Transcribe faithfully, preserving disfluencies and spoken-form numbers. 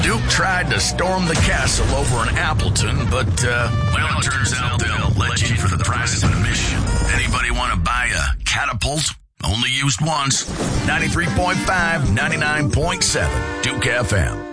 Duke tried to storm the castle over in Appleton, but, uh, well, it turns out they'll let you in for the price of admission. Anybody want to buy a catapult? Only used once. ninety-three point five, ninety-nine point seven, Duke F M.